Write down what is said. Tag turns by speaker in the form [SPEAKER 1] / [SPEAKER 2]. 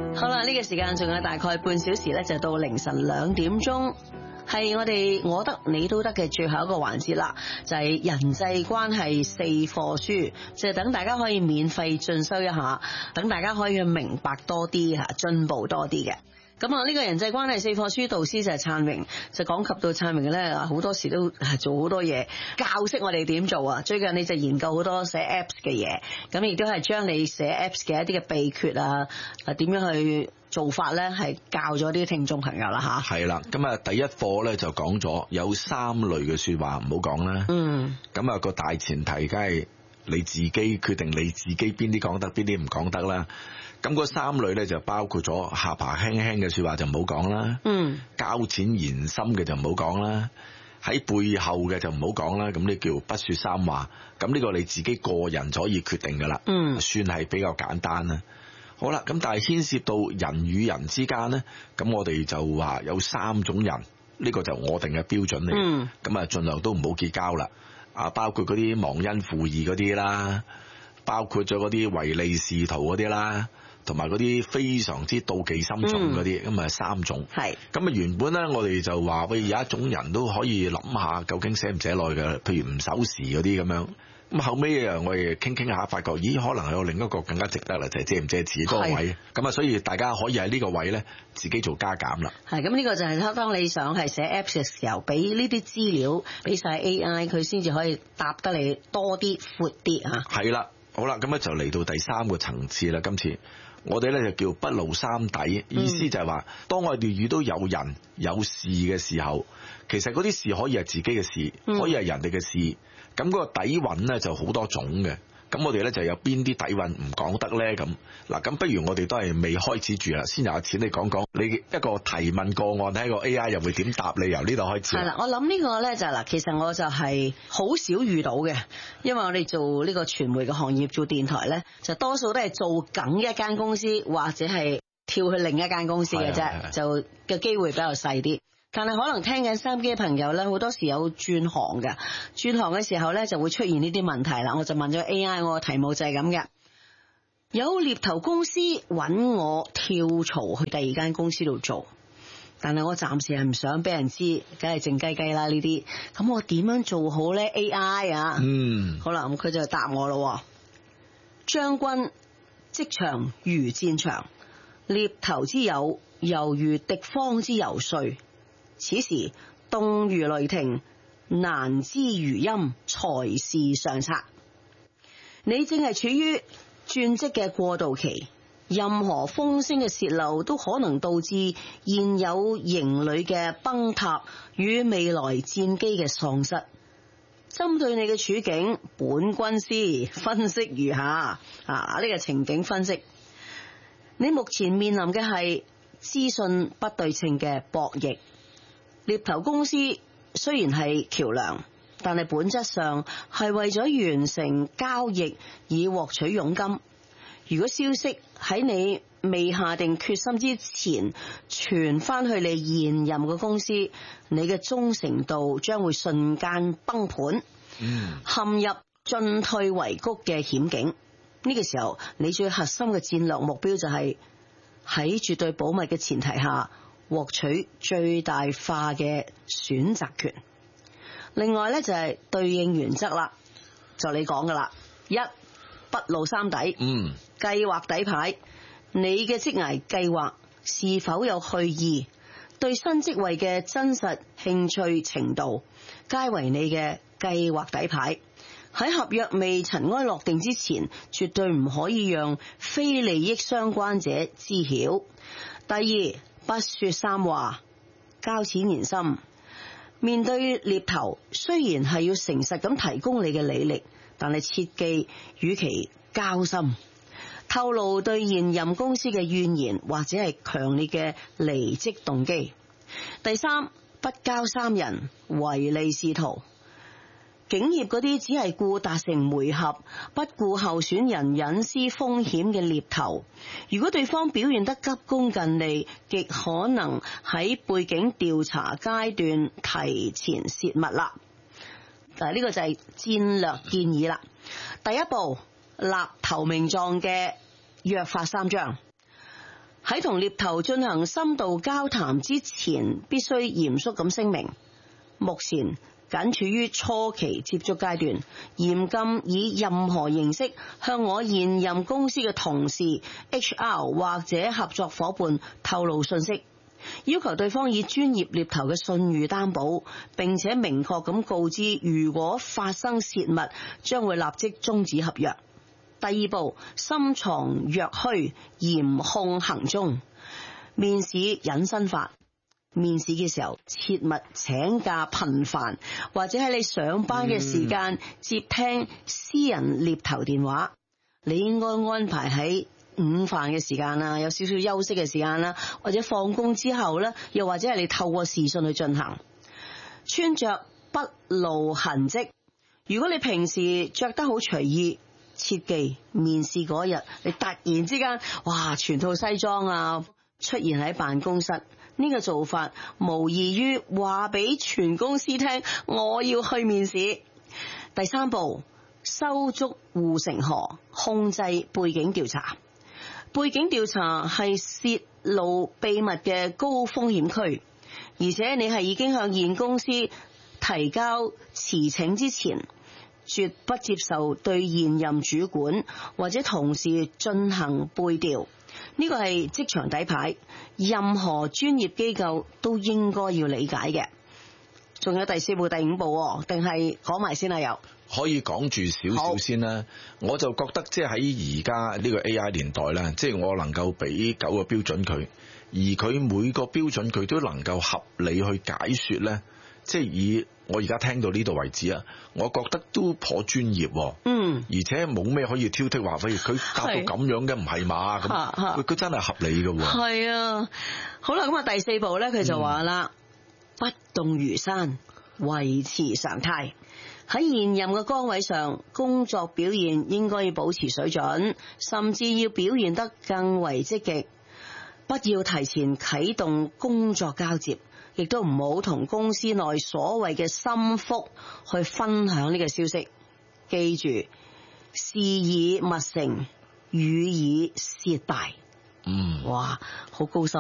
[SPEAKER 1] 好啦，呢個時間仲有大概半小時咧，就到凌晨2點鐘，係我哋我得你都得嘅最後一個環節啦，就係人際關係4課書，就等大家可以免費進修一下，等大家可以去明白多啲吓，進步多啲嘅。咁啊，呢個人際關係4課書導師就係燦榮，就講及到燦榮嘅咧，好多時都做好多嘢，教識我哋點做啊。最近你就研究好多寫 apps 嘅嘢，咁亦都係將你寫 apps 嘅一啲嘅秘訣啊，點樣去做法咧，係教咗啲聽眾朋友啦吓。
[SPEAKER 2] 係啦，咁啊第一課咧就講咗有3類嘅說話唔好講啦。咁啊個大前提梗係你自己決定你自己邊啲講得，邊啲唔講得啦。咁嗰3類咧就包括咗下巴輕輕嘅說話就唔好講啦，交淺言深嘅就唔好講啦，喺背後嘅就唔好講啦。咁呢叫不說3話。咁呢個你自己個人可以決定噶啦，算係比較簡單啦。好啦，咁但係牽涉到人與人之間咧，咁我哋就話有3種人，呢個就我定嘅標準嚟。咁啊盡量都唔好結交啦。包括嗰啲忘恩負義嗰啲啦，包括咗嗰啲唯利是圖嗰啲啦，同埋嗰啲非常之妒忌心重嗰啲，咁啊3種。係咁啊，原本咧我哋就話喂，有一種人都可以諗下究竟寫唔寫落去嘅，譬如唔守時嗰啲咁樣。咁後尾啊，我哋傾下，發覺咦，可能有另一個更加值得啦，就係借唔借詞嗰個位。咁啊，所以大家可以喺呢個位咧，自己做加減啦。係咁，呢個就係當你想係寫 apps 嘅時候，俾呢啲資料俾晒 AI， 佢先至可以答得你多啲、闊啲啊。係啦，好啦，咁咧就嚟到第3個層次啦。今次我哋咧就叫不露三底，意思就係話，當我哋遇到有人有事嘅時候，其實嗰啲事可以係自己嘅事，可以係人哋嘅事。咁嗰個底蘊咧就好多種嘅，咁我哋咧就有邊啲底蘊唔講得咧？咁嗱，咁不如我哋都係未開始住啦，先由阿錢你講講你一個提問個案，睇個 AI 又會點答你，由呢度開始。係啦，我諗呢個咧就嗱，其實我就係好少遇到嘅，因為我哋做呢個傳媒嘅行業，做電台咧，就多數都係做緊一間公司，或者係跳去另一間公司嘅啫，就嘅機會比較細啲。但係可能聽緊收音機嘅朋友咧，好多時有轉行嘅，轉行嘅時候咧就會出現呢啲問題啦。我就問咗 AI， 我個題目就係咁嘅：有獵頭公司揾我跳槽去第2間公司度做，但係我暫時係唔想俾人知，梗係靜雞雞啦呢啲。咁我點樣做好咧 AI 啊？好啦，咁佢就答我咯：將軍，職場如戰場，獵頭之友猶如敵方之游說。此時動如雷霆，難知如陰，才是上策。你正係處於轉職嘅過渡期，任何風聲嘅泄漏都可能導致現有營壘嘅崩塌與未來戰機嘅喪失。針對你嘅處境，本軍師分析如下呢個情景分析。你目前面臨嘅係資訊不對稱嘅博弈。獵頭公司雖然係橋梁，但係本質上係為咗完成交易以獲取佣金。如果消息喺你未下定決心之前傳翻去你現任嘅公司，你嘅忠誠度將會瞬間崩盤，陷入進退維谷嘅險境。呢個時候，你最核心嘅戰略目標就係喺絕對保密嘅前提下，獲取最大化嘅選擇權。另外咧就係對應原則啦，就你講噶啦，1不露三底，計劃底牌，你嘅職涯計劃是否有去意，對新職位嘅真實興趣程度，皆為你嘅計劃底牌。喺合約未塵埃落定之前，絕對唔可以讓非利益相關者知曉。第2，不說三話，交淺言深。面對獵頭，雖然係要誠實咁提供你嘅履歷，但係切記與其交心，透露對現任公司嘅怨言或者係強烈嘅離職動機。第3，不交三人，唯利是圖。警業嗰啲只係顧達成媒合，不顧候選人隱私風險嘅獵頭，如果對方表現得急功近利，極可能喺背景調查階段提前泄密啦。呢個就係戰略建議啦。第1步，立投名狀嘅約法3章。
[SPEAKER 1] 喺同獵頭進行深度交談之前，必須嚴肅咁聲明，目前僅處於初期接觸階段，嚴禁以任何形式向我現任公司嘅同事、HR 或者合作夥伴透露信息，要求對方以專業獵頭嘅信譽擔保，並且明確咁告知，如果發生洩密，將會立即終止合約。第二步，深藏若虛，嚴控行蹤。面試隱身法，面試嘅時候切勿請假頻繁，或者喺你上班嘅時間接聽私人獵頭電話。你應該安排喺午飯嘅時間啦，有少少休息嘅時間啦，或者放工之後咧，又或者係你透過視訊去進行。穿着不露痕跡，如果你平時着得好隨意，切記面試嗰日你突然之間哇全套西裝啊出現喺辦公室，呢個做法無異於話俾全公司聽我要去面試。第三步，收足護城河，控制背景調查。背景調查係泄露秘密嘅高風險區，而且你係已經向現公司提交辭請之前，絕不接受對現任主管或者同事進行背調，呢個係職場底牌，任何專業機構都應該要理解嘅。仲有第四步、第五步，定係講埋先啊？又
[SPEAKER 2] 可以講住少少先啦。我就覺得即係喺而家呢個 AI 年代咧，即係我能夠俾9個標準佢，而佢每個標準佢都能夠合理去解說咧，即係以我而家聽到呢度為止啊，我覺得都頗專業。而且冇咩可以挑剔話，譬如佢答到咁樣嘅唔係嘛，咁佢真係合理嘅。
[SPEAKER 1] 係啊，好啦，咁啊第四步咧，佢就話啦，不動如山，維持常態。喺現任嘅崗位上，工作表現應該要保持水準，甚至要表現得更為積極。不要提前啟動工作交接，亦都唔好同公司內所謂嘅心腹去分享呢個消息。記住，事以勿成，語以泄大。哇，好高深。